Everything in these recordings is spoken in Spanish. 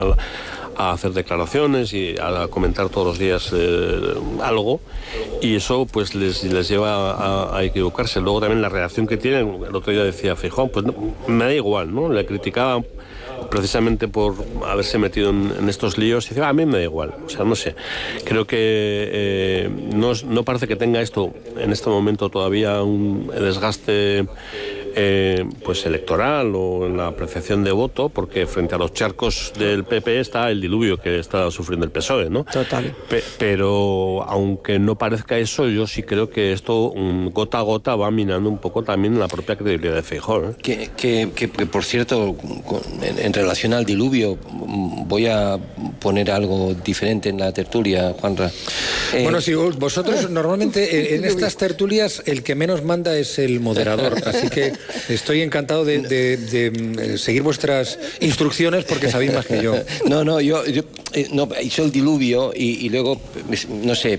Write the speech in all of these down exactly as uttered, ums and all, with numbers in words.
a hacer declaraciones y a comentar todos los días eh, algo, y eso pues les, les lleva a, a equivocarse. Luego también la reacción que tienen, el otro día decía Feijóo, pues no, me da igual, ¿no? Le criticaba precisamente por haberse metido en, en estos líos, y decía, a mí me da igual, o sea, no sé, creo que eh, no, no parece que tenga esto en este momento todavía un desgaste Eh, pues electoral o en la apreciación de voto, porque frente a los charcos del P P está el diluvio que está sufriendo el P S O E, ¿no? Total. Pe pero aunque no parezca eso, yo sí creo que esto um, gota a gota va minando un poco también la propia credibilidad de Feijóo, ¿eh? Que, que, que, que por cierto, con, en, en relación al diluvio, voy a poner algo diferente en la tertulia, Juanra. Eh, bueno, si vosotros normalmente en estas tertulias el que menos manda es el moderador, así que estoy encantado de, de, de seguir vuestras instrucciones porque sabéis más que yo. No, no, yo, yo eh, no, hizo el diluvio y, y luego, no sé,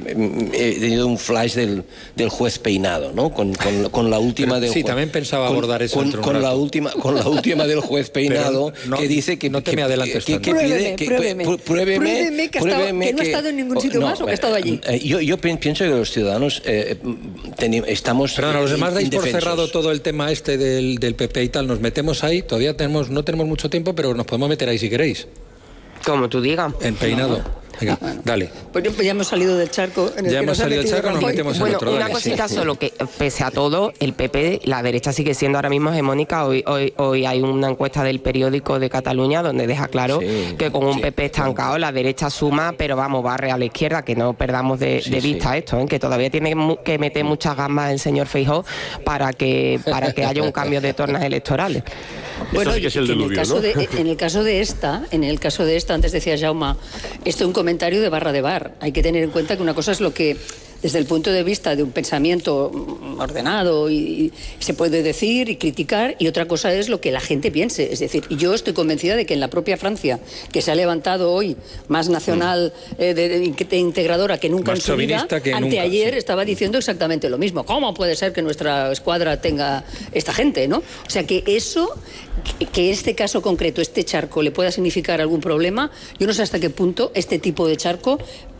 he tenido un flash del, del juez peinado, ¿no? Con, con, con la última Pero, del sí, juez, también pensaba con, abordar eso. Con, con, la última, con la última del juez peinado no, que dice que... No te que, me adelantes que, que, pruébeme, que, pruébeme, que, pruébeme, pruébeme que, pruébeme que no ha que, estado en ningún sitio no, más o que ha estado allí. Eh, yo, yo pienso que los ciudadanos eh, ten, estamos... Perdón, a los demás dais por indefensos. cerrado todo el tema este del, del P P y tal, nos metemos ahí, todavía tenemos, no tenemos mucho tiempo, pero nos podemos meter ahí si queréis. Como tú digas. En peinado. Venga, bueno, dale. Pues ya hemos salido del charco. En el ya que hemos nos salido del charco, nos metemos en bueno, otro. Una Dale. cosita solo, que pese a todo, el P P, la derecha sigue siendo ahora mismo hegemónica. Hoy, hoy, hoy hay una encuesta del periódico de Cataluña donde deja claro sí, que con un sí, P P estancado la derecha suma, pero vamos, barre a la izquierda, que no perdamos de, sí, de vista sí. esto, ¿eh? Que todavía tiene que meter muchas gambas el señor Feijóo para que, para que haya un cambio de tornas electorales. Bueno, sí que es el en, el diluvio, caso ¿no? de, en el caso de esta, en el caso de esta, antes decía Jaume, esto es un comentario de barra de bar. Hay que tener en cuenta que una cosa es lo que, desde el punto de vista de un pensamiento ordenado, y, y se puede decir y criticar, y otra cosa es lo que la gente piense. Es decir, yo estoy convencida de que en la propia Francia, que se ha levantado hoy más nacional, eh, de, de, de integradora que nunca Más en su vida, que anteayer nunca, sí. estaba diciendo exactamente lo mismo. ¿Cómo puede ser que nuestra escuadra tenga esta gente, no? O sea, que eso, que, que este caso concreto, este charco, le pueda significar algún problema, yo no sé hasta qué punto este tipo de charco,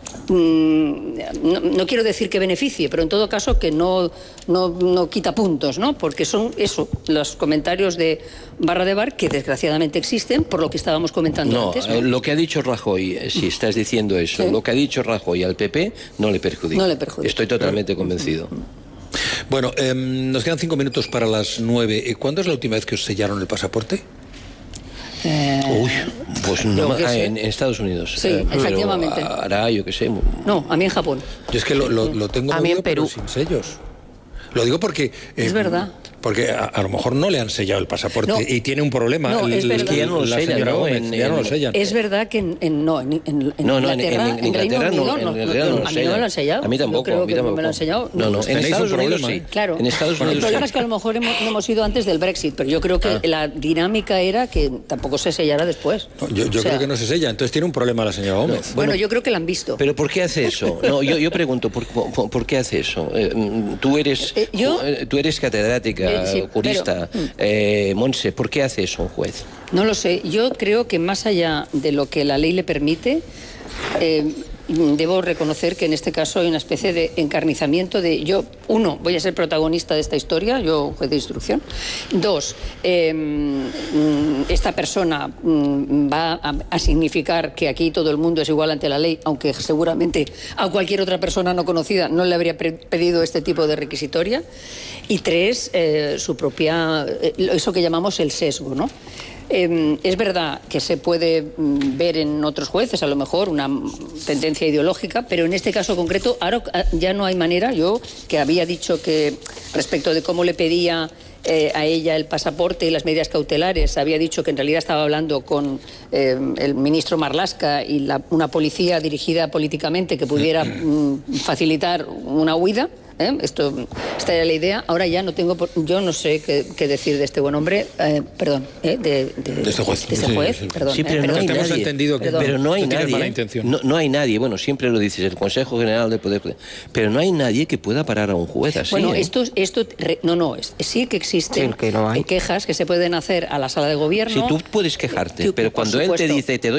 mmm, no, no quiero decir que beneficie, pero en todo caso que no, no, no quita puntos, ¿no? Porque son eso, los comentarios de barra de bar que desgraciadamente existen por lo que estábamos comentando no, antes. ¿no? Eh, lo que ha dicho Rajoy, eh, si estás diciendo eso, ¿Sí? lo que ha dicho Rajoy al P P no le perjudica. No le perjudica. Estoy totalmente convencido. Bueno, eh, nos quedan cinco minutos para las nueve. ¿Cuándo es la última vez que os sellaron el pasaporte? Eh, Uy, pues no, yo qué ah, sé. en, en Estados Unidos. Sí, Eh, pero efectivamente. Hará, yo qué sé. No, a mí en Japón. Yo es que lo, lo, lo tengo A mí en movido, pero Perú. sin sellos. Lo digo porque... eh, Es verdad. Porque a, a lo mejor no le han sellado el pasaporte No. y tiene un problema. No, es El- verdad. que ya no lo la sellan, señora ¿no? Gómez, En- ya no lo en- sellan. Es verdad que en, en- no, en, en, en No, no, en- Inglaterra, en- en en Reino Inglaterra no, Unido, en no, Inglaterra no no, lo a mí no me lo han sellado. A mí tampoco, Yo creo a mí que tampoco. me lo han sellado. No, no, en Tenéis un Estados Unidos problema, sí. ¿eh? Claro. En Estados El Unidos problema sí. es que a lo mejor hemos, no hemos ido antes del Brexit, pero yo creo que Ah. la dinámica era que tampoco se sellara después. Yo, yo O sea, creo que no se sella, entonces tiene un problema la señora Gómez. Bueno, Bueno, yo creo que la han visto. Pero ¿por qué hace eso? No, yo, yo pregunto, ¿por, por, por qué hace eso? Eh, mm, tú eres Eh, yo- eh, tú eres catedrática, Eh, sí, jurista, pero, mm. eh, Montse, ¿por qué hace eso un juez? No lo sé. Yo creo que más allá de lo que la ley le permite, eh, debo reconocer que en este caso hay una especie de encarnizamiento de yo, uno, voy a ser protagonista de esta historia, yo juez de instrucción. Dos, eh, esta persona va a, a significar que aquí todo el mundo es igual ante la ley, aunque seguramente a cualquier otra persona no conocida no le habría pedido este tipo de requisitoria. Y tres, eh, su propia, eh, eso que llamamos el sesgo, ¿no? Eh, es verdad que se puede mm, ver en otros jueces a lo mejor una mm, tendencia ideológica, pero en este caso concreto ahora ya no hay manera. Yo, que había dicho que respecto de cómo le pedía eh, a ella el pasaporte y las medidas cautelares, había dicho que en realidad estaba hablando con eh, el ministro Marlaska y la, una policía dirigida políticamente que pudiera mm, facilitar una huida. ¿Eh? Esto, esta era la idea. Ahora ya no tengo, por, yo no sé qué, qué decir de este buen hombre, eh, perdón, ¿eh? de, de, De este juez. de este Sí, juez, sí. perdón. Sí, eh, pero no perdón. hay Hemos nadie. entendido que- Pero no hay no tienes nadie. mala intención. No, no hay nadie. Bueno, siempre lo dices, el Consejo General de Poder, pero no hay nadie que pueda parar a un juez así. Bueno, ¿eh? esto, esto re- no, no, es- sí que existen Sí, que no hay. quejas que se pueden hacer a la sala de gobierno. Si tú puedes quejarte, Yo, pero por cuando él te supuesto. dice, te doy